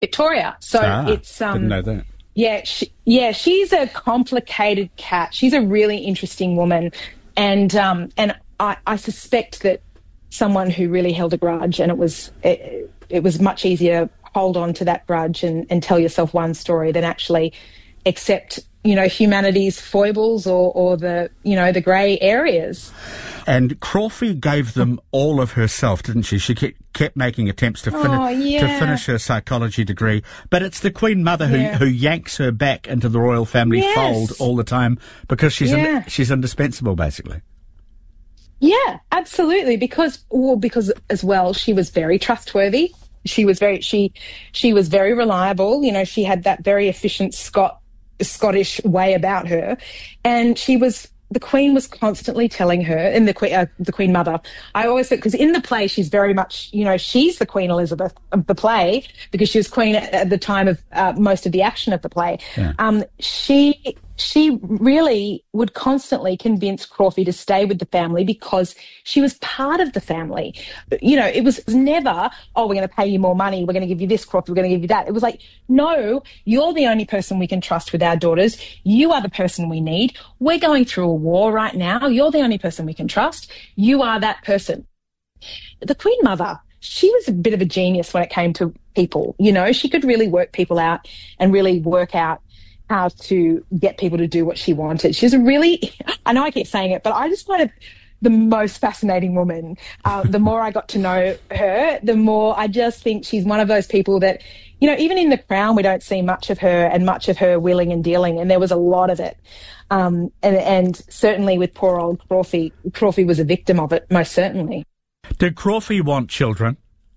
Victoria. So it's didn't know that. She's a complicated cat. She's a really interesting woman, and I suspect that someone who really held a grudge, and it was much easier to hold on to that grudge and tell yourself one story than actually accept, humanity's foibles or the grey areas. And Crawfie gave them all of herself, didn't she? She kept making attempts to finish her psychology degree. But it's the Queen Mother who yanks her back into the royal family fold all the time because she's indispensable, basically. Yeah, absolutely. Because as well, she was very trustworthy. She was very reliable. She had that very efficient Scottish way about her, and the Queen was constantly telling her, and the Queen Mother, I always think, because in the play she's very much, she's the Queen Elizabeth of the play because she was Queen at the time of most of the action of the play. Yeah. She really would constantly convince Crawfie to stay with the family because she was part of the family. It was never, we're going to pay you more money, we're going to give you this, Crawfie, we're going to give you that. It was like, no, you're the only person we can trust with our daughters. You are the person we need. We're going through a war right now. You're the only person we can trust. You are that person. The Queen Mother, she was a bit of a genius when it came to people. She could really work people out and really work out how to get people to do what she wanted. She's I know I keep saying it, but I just find her the most fascinating woman. The more I got to know her, the more I just think she's one of those people that, even in The Crown, we don't see much of her and much of her wheeling and dealing, and there was a lot of it. And certainly with poor old Crawfie was a victim of it, most certainly. Did Crawfie want children?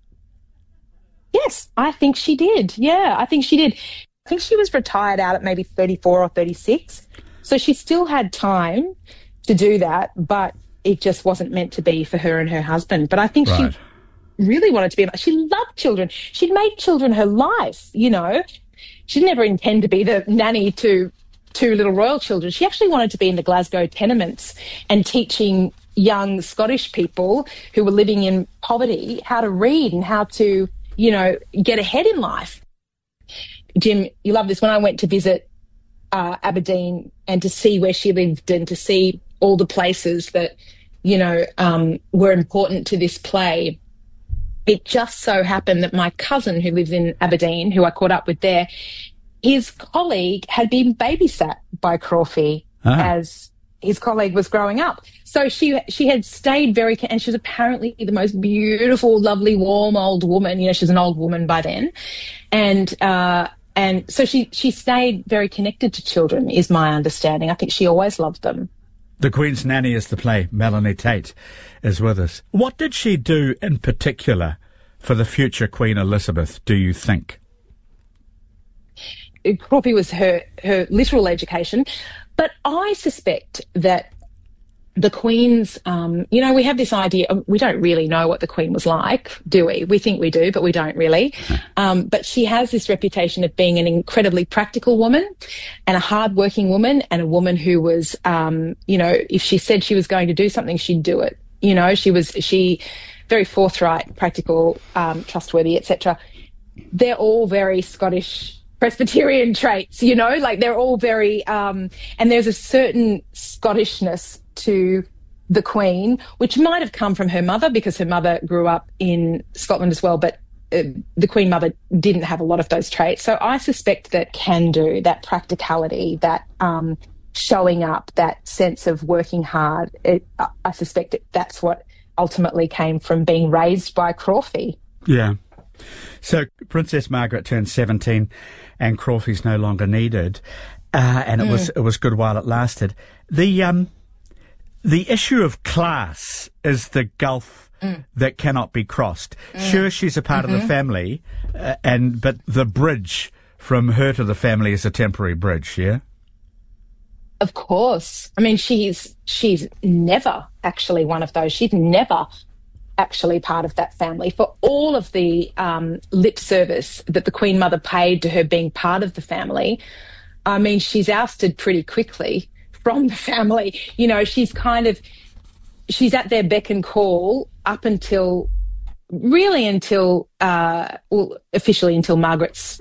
Yes, I think she did. Yeah, I think she did. I think she was retired out at maybe 34 or 36. So she still had time to do that, but it just wasn't meant to be for her and her husband. But I think she really wanted to be. She loved children. She'd made children her life, She didn't ever intend to be the nanny to two little royal children. She actually wanted to be in the Glasgow tenements and teaching young Scottish people who were living in poverty how to read and how to, get ahead in life. Jim, you love this. When I went to visit Aberdeen and to see where she lived and to see all the places that, were important to this play, it just so happened that my cousin who lives in Aberdeen, who I caught up with there, his colleague had been babysat by Crawfie as his colleague was growing up. So she had stayed and she was apparently the most beautiful, lovely, warm old woman. She was an old woman by then. And so she stayed very connected to children, is my understanding. I think she always loved them. The Queen's Nanny is the play. Melanie Tate is with us. What did she do in particular for the future Queen Elizabeth, do you think? Crawfie was her literal education. But I suspect that the Queen's, we have this idea, we don't really know what the Queen was like, do we? We think we do, but we don't really. But she has this reputation of being an incredibly practical woman and a hardworking woman and a woman who was, if she said she was going to do something, she'd do it. She very forthright, practical, trustworthy, etc. They're all very Scottish Presbyterian traits, they're all very, and there's a certain Scottishness to the Queen, which might have come from her mother because her mother grew up in Scotland as well, but the Queen Mother didn't have a lot of those traits. So I suspect that can-do, that practicality, that showing up, that sense of working hard, I suspect that's what ultimately came from being raised by Crawfie. Yeah. So Princess Margaret turned 17 and Crawfie's no longer needed, and it was good while it lasted. The issue of class is the gulf that cannot be crossed. Sure, she's a part of the family, but the bridge from her to the family is a temporary bridge, yeah? Of course. I mean, she's never actually one of those. She's never actually part of that family. For all of the lip service that the Queen Mother paid to her being part of the family, I mean, she's ousted pretty quickly from the family. She's at their beck and call up until officially until Margaret's